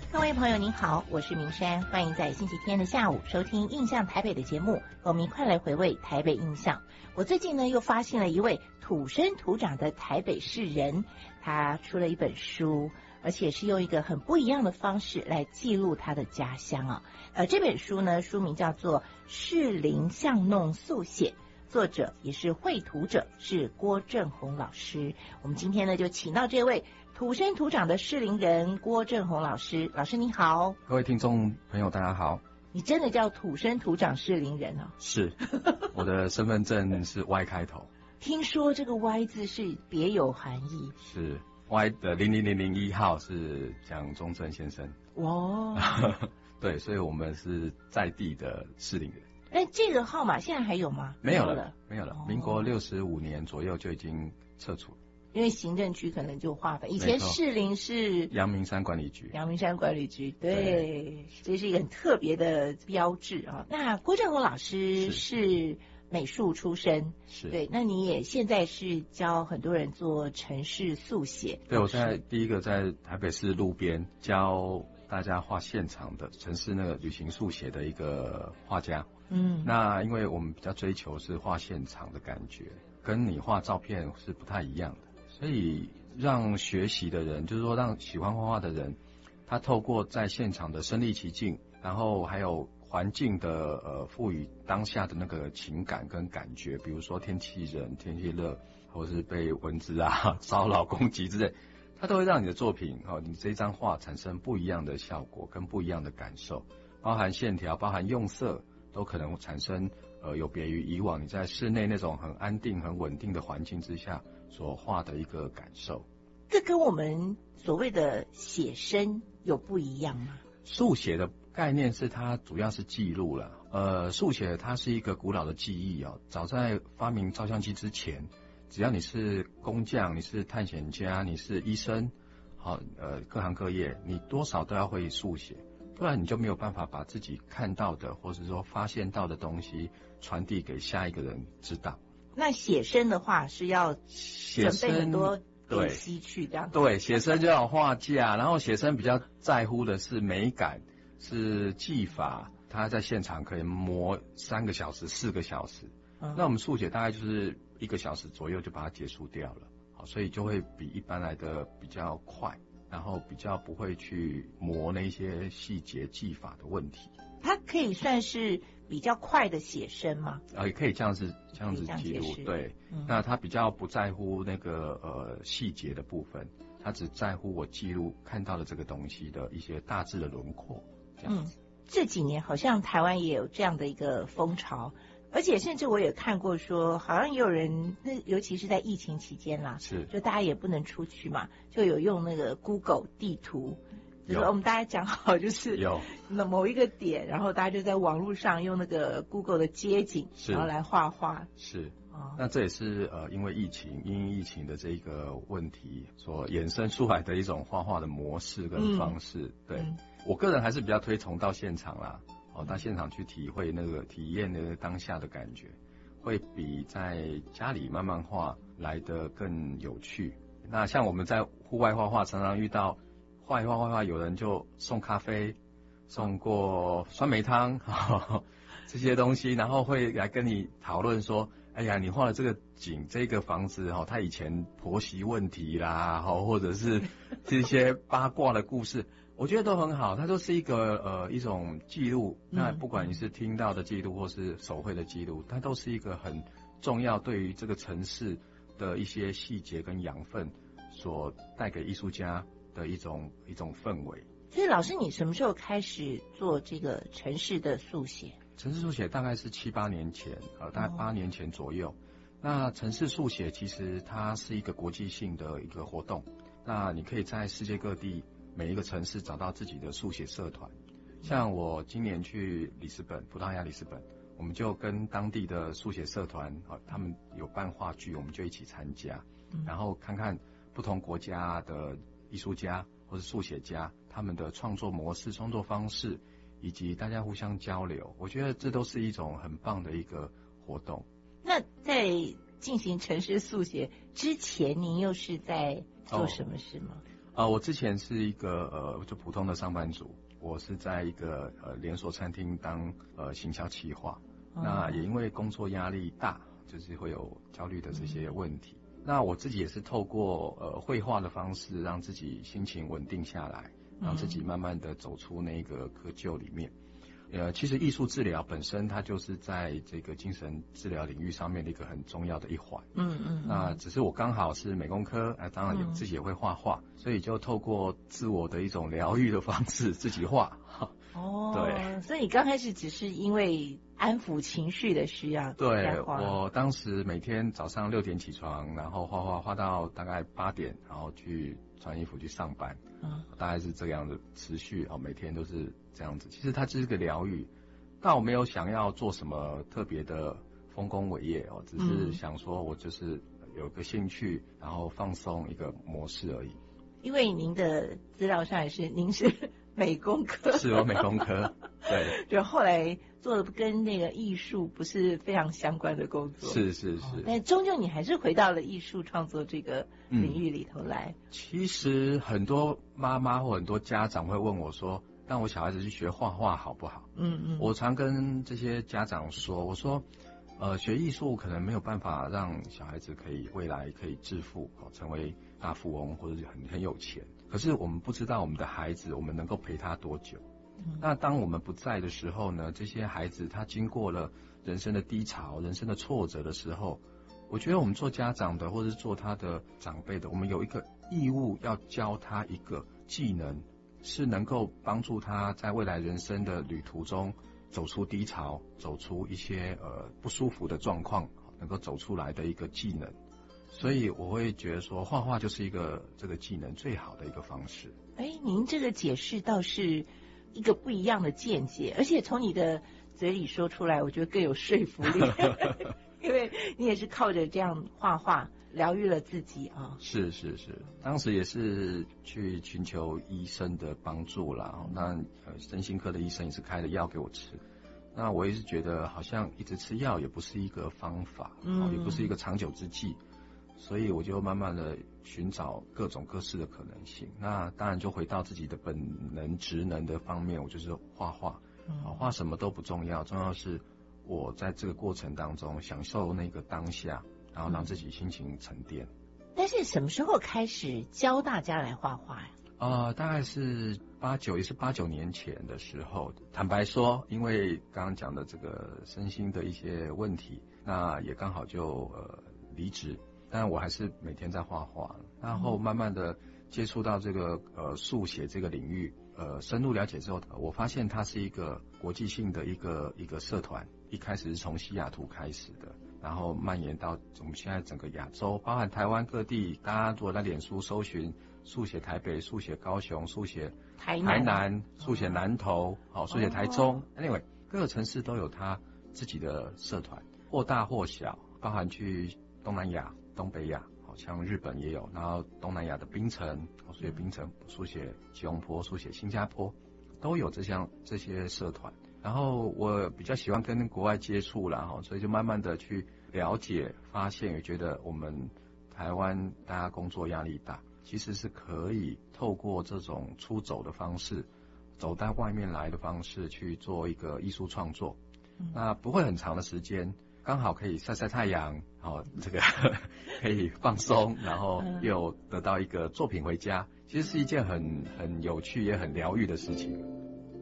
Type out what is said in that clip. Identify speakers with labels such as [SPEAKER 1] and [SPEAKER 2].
[SPEAKER 1] 各位朋友您好，我是明山，欢迎在星期天的下午收听印象台北的节目，和我们一块来回味台北印象。我最近呢又发现了一位土生土长的台北市人，他出了一本书，而且是用一个很不一样的方式来记录他的家乡啊。这本书呢书名叫做《士林巷弄速写》，作者也是绘图者是郭正宏老师。我们今天呢就请到这位土生土长的士林人郭正宏老师。老师你好。
[SPEAKER 2] 各位听众朋友大家好。
[SPEAKER 1] 你真的叫土生土长士林人哦？
[SPEAKER 2] 是，我的身份证是 Y 开头。
[SPEAKER 1] 听说这个 Y 字是别有含义。
[SPEAKER 2] 是 Y 的00001号是蒋中正先生。
[SPEAKER 1] 哇
[SPEAKER 2] 对，所以我们是在地的士林人。
[SPEAKER 1] 但这个号码现在还有吗？
[SPEAKER 2] 没有了。民国65年左右就已经撤除了。
[SPEAKER 1] 因为行政区可能就划分，以前士林是
[SPEAKER 2] 阳明山管理局。
[SPEAKER 1] 阳明山管理局，对，这是一个很特别的标志啊。那郭正宏老师是美术出身，
[SPEAKER 2] 是
[SPEAKER 1] 对，那你也现在是教很多人做城市速写。
[SPEAKER 2] 对，我第一个在台北市路边教大家画现场的城市那个旅行速写的一个画家。那因为我们比较追求是画现场的感觉，跟你画照片是不太一样的。所以让学习的人，就是说让喜欢画画的人，他透过在现场的身临其境，然后还有环境的赋予当下的那个情感跟感觉，比如说天气冷、天气热，或是被蚊子骚扰攻击之类，它都会让你的作品你这张画产生不一样的效果跟不一样的感受，包含线条、包含用色，都可能产生有别于以往你在室内那种很安定、很稳定的环境之下所画的一个感受。
[SPEAKER 1] 这跟我们所谓的写生有不一样吗？
[SPEAKER 2] 速写的概念是它主要是记录了。速写它是一个古老的技艺早在发明照相机之前，只要你是工匠、你是探险家、你是医生，各行各业，你多少都要会速写，不然你就没有办法把自己看到的或者说发现到的东西传递给下一个人知道。
[SPEAKER 1] 那写生的话是要准备很多点吸去这样。
[SPEAKER 2] 对，写生就要有画架，然后写生比较在乎的是美感，是技法，他在现场可以磨3个小时、4个小时。那我们速写大概就是1个小时左右就把它结束掉了，所以就会比一般来的比较快，然后比较不会去磨那些细节技法的问题。
[SPEAKER 1] 它可以算是比较快的写生吗？
[SPEAKER 2] 也可以这样子记录。对，那他比较不在乎那个细节的部分，他只在乎我记录看到的这个东西的一些大致的轮廓。这样子。
[SPEAKER 1] 这几年好像台湾也有这样的一个风潮，而且甚至我也看过说，好像也有人，尤其是在疫情期间啦，就大家也不能出去嘛，就有用那个 Google 地图。就是我们大家讲好，就是有某一个点，然后大家就在网络上用那个 Google 的街景，然后来画画。
[SPEAKER 2] 是，那这也是因为疫情的这个问题所衍生出来的一种画画的模式跟方式。对，我个人还是比较推崇到现场啦，到现场去体验那个当下的感觉，会比在家里慢慢画来得更有趣。那像我们在户外画画，常常遇到画一画，有人就送咖啡，送过酸梅汤这些东西，然后会来跟你讨论说，哎呀，你画的这个景，这个房子它以前婆媳问题啦，或者是这些八卦的故事，我觉得都很好，它都是一个一种记录。那不管你是听到的记录或是手绘的记录，它都是一个很重要对于这个城市的一些细节跟养分所带给艺术家的一种氛围。
[SPEAKER 1] 所以老师，你什么时候开始做这个城市的速写？
[SPEAKER 2] 城市速写大概是7、8年前，大概8年前左右。那城市速写其实它是一个国际性的一个活动，那你可以在世界各地每一个城市找到自己的速写社团。像我今年去葡萄牙里斯本，我们就跟当地的速写社团他们有办话剧，我们就一起参加，然后看看不同国家的艺术家或是速写家他们的创作模式、创作方式，以及大家互相交流，我觉得这都是一种很棒的一个活动。
[SPEAKER 1] 那在进行城市速写之前，您又是在做什么事吗？
[SPEAKER 2] 我之前是一个就普通的上班族，我是在一个连锁餐厅当行销企划，那也因为工作压力大，就是会有焦虑的这些问题。那我自己也是透过绘画的方式，让自己心情稳定下来，让自己慢慢的走出那个窠臼里面。其实艺术治疗本身它就是在这个精神治疗领域上面的一个很重要的一环。那只是我刚好是美工科，当然自己也会画画，所以就透过自我的一种疗愈的方式自己画。对，
[SPEAKER 1] 所以你刚开始只是因为安抚情绪的需要。
[SPEAKER 2] 对，我当时每天早上6点起床，然后画到大概8点，然后去穿衣服去上班。大概是这样的持续每天都是这样子。其实它就是个疗愈，但我没有想要做什么特别的丰功伟业只是想说我就是有个兴趣，然后放松一个模式而已。
[SPEAKER 1] 因为您的资料上也是您是美工科，
[SPEAKER 2] 是我美工科，对，
[SPEAKER 1] 就后来做的跟那个艺术不是非常相关的工作，
[SPEAKER 2] 是，
[SPEAKER 1] 但终究你还是回到了艺术创作这个领域里头来。
[SPEAKER 2] 其实很多妈妈或很多家长会问我说，让我小孩子去学画画好不好？我常跟这些家长说，我说学艺术可能没有办法让小孩子未来可以致富，成为大富翁或者是很有钱。可是我们不知道我们的孩子，我们能够陪他多久。那当我们不在的时候呢，这些孩子他经过了人生的低潮、人生的挫折的时候，我觉得我们做家长的或者是做他的长辈的，我们有一个义务要教他一个技能，是能够帮助他在未来人生的旅途中走出低潮，走出一些不舒服的状况，能够走出来的一个技能。所以我会觉得说，画画就是一个这个技能最好的一个方式。
[SPEAKER 1] 您这个解释倒是一个不一样的见解，而且从你的嘴里说出来，我觉得更有说服力。因为你也是靠着这样画画疗愈了自己啊。
[SPEAKER 2] 是，当时也是去寻求医生的帮助啦。那身心科的医生也是开了药给我吃。那我也是觉得好像一直吃药也不是一个方法，也不是一个长久之计。所以我就慢慢的寻找各种各式的可能性。那当然就回到自己的本能职能的方面，我就是画画。画什么都不重要，重要是我在这个过程当中享受那个当下，然后让自己心情沉淀。
[SPEAKER 1] 但是什么时候开始教大家来画画呀？
[SPEAKER 2] 大概是8、9年前的时候。坦白说，因为刚刚讲的这个身心的一些问题，那也刚好就离职。但我还是每天在画画，然后慢慢的接触到这个速写这个领域，深入了解之后，我发现它是一个国际性的一个社团。一开始是从西雅图开始的，然后蔓延到我们现在整个亚洲，包含台湾各地。大家如果在脸书搜寻速写台北、速写高雄、速写台南、速写南投、速写台中，anyway 各个城市都有它自己的社团，或大或小，包含去东南亚、东北亚，好像日本也有，然后东南亚的槟城，速写槟城、速写吉隆坡、速写新加坡，都有这些社团。然后我比较喜欢跟国外接触啦，所以就慢慢的去了解，发现也觉得我们台湾大家工作压力大，其实是可以透过这种出走的方式，走到外面来的方式去做一个艺术创作。那不会很长的时间，刚好可以晒晒太阳，这个可以放松，然后又得到一个作品回家，其实是一件很有趣也很疗愈的事情。